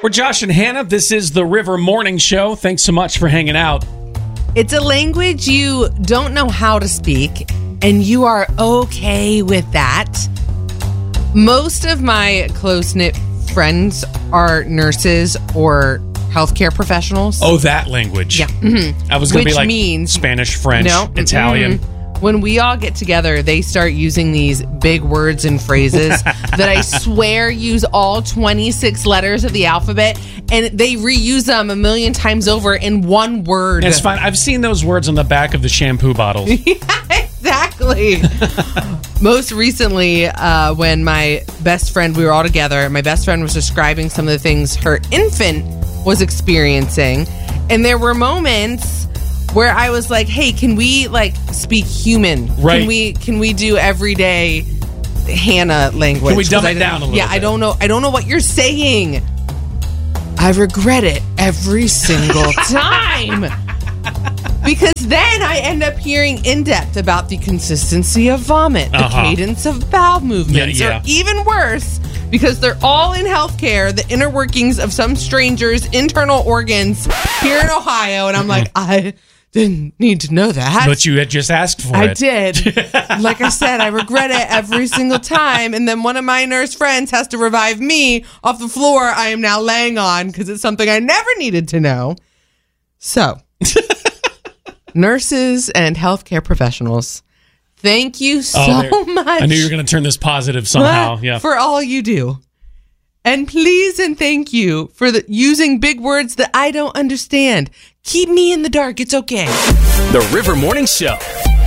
We're Josh and Hannah. This is the River Morning Show. Thanks so much for hanging out. It's a language you don't know how to speak, and you are okay with that. Most of my close-knit friends are nurses or healthcare professionals. Oh, that language. Yeah. Mm-hmm. I was going to be like means, Spanish, French, Italian. When we all get together, they start using these big words and phrases that I swear use all 26 letters of the alphabet, and they reuse them a million times over in one word. It's fine. I've seen those words on the back of the shampoo bottles. Yeah, exactly. Most recently, when my best friend, we were all together, my best friend was describing some of the things her infant was experiencing, and there were moments where I was like, hey, can we speak human? Right. Can we do everyday Hannah language? Can we dumb it down a little bit? Yeah, I don't know what you're saying. I regret it every single time. Because then I end up hearing in depth about the consistency of vomit, the cadence of bowel movements, or even worse, because they're all in healthcare, the inner workings of some stranger's internal organs here in Ohio. And I'm like, I didn't need to know that. But you had just asked for it. I did. Like I said, I regret it every single time. And then one of my nurse friends has to revive me off the floor I am now laying on because it's something I never needed to know. So, nurses and healthcare professionals, thank you so much. I knew you were going to turn this positive somehow. Yeah. For all you do. And please and thank you for using big words that I don't understand. Keep me in the dark. It's okay. The River Morning Show.